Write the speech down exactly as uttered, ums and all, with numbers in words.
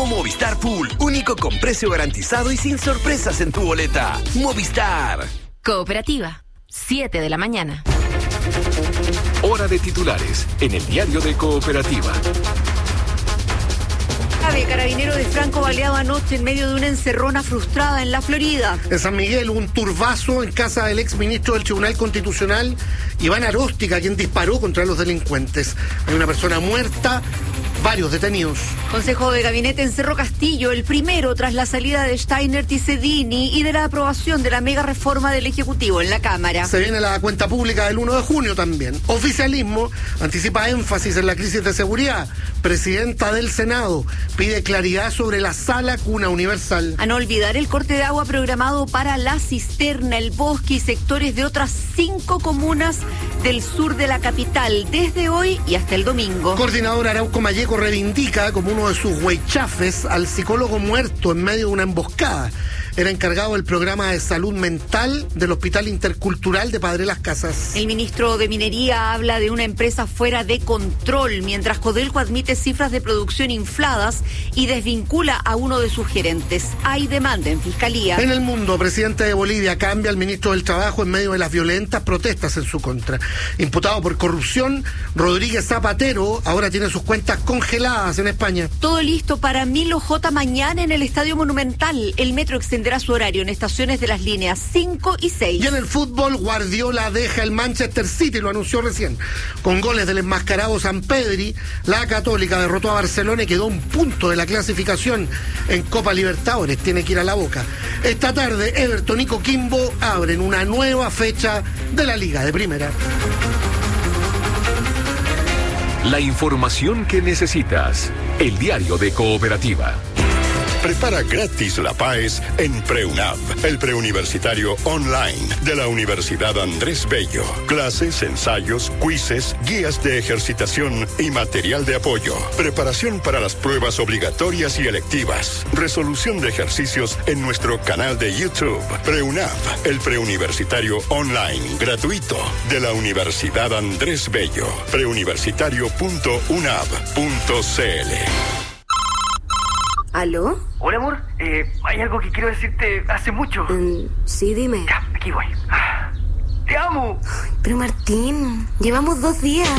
Nuevo Movistar Pool. Único con precio garantizado y sin sorpresas en tu boleta. Movistar. Cooperativa. siete de la mañana. Hora de titulares en el diario de Cooperativa. Carabinero de Franco baleado anoche en medio de una encerrona frustrada en la Florida. En San Miguel, un turbazo en casa del exministro del Tribunal Constitucional, Iván Aróstica, quien disparó contra los delincuentes. Hay una persona muerta, varios detenidos. Consejo de Gabinete en Cerro Castillo, el primero tras la salida de Steiner y Cedini y de la aprobación de la mega reforma del Ejecutivo en la Cámara. Se viene la cuenta pública del uno de junio también. Oficialismo anticipa énfasis en la crisis de seguridad. Presidenta del Senado pide claridad sobre la sala cuna universal. A no olvidar el corte de agua programado para La Cisterna, El Bosque y sectores de otras cinco comunas del sur de la capital, desde hoy y hasta el domingo. Coordinador Arauco Malleco reivindica como uno de sus huaychafes al psicólogo muerto en medio de una emboscada. Era encargado del programa de salud mental del Hospital Intercultural de Padre Las Casas. El ministro de Minería habla de una empresa fuera de control, mientras Codelco admite cifras de producción infladas y desvincula a uno de sus gerentes. Hay demanda en Fiscalía. En el mundo, presidente de Bolivia cambia al ministro del Trabajo en medio de las violentas protestas en su contra. Imputado por corrupción, Rodríguez Zapatero ahora tiene sus cuentas congeladas en España. Todo listo para Milo J mañana en el Estadio Monumental. El metro extenderá su horario en estaciones de las líneas cinco y seis. Y en el fútbol, Guardiola deja el Manchester City, lo anunció recién. Con goles del enmascarado Sampedri, la Católica derrotó a Barcelona y quedó a un punto de la clasificación en Copa Libertadores. Tiene que ir a la Boca. Esta tarde, Everton y Coquimbo abren una nueva fecha de la Liga de Primera. La información que necesitas. El diario de Cooperativa. Prepara gratis la PAES en PreUNAV, el preuniversitario online de la Universidad Andrés Bello. Clases, ensayos, quizzes, guías de ejercitación y material de apoyo. Preparación para las pruebas obligatorias y electivas. Resolución de ejercicios en nuestro canal de YouTube. PreUNAV, el preuniversitario online gratuito de la Universidad Andrés Bello. preuniversitario punto unav punto cl. ¿Aló? Hola, amor. Eh, hay algo que quiero decirte hace mucho. Um, sí, dime. Ya, aquí voy. ¡Te amo! Pero Martín, llevamos dos días.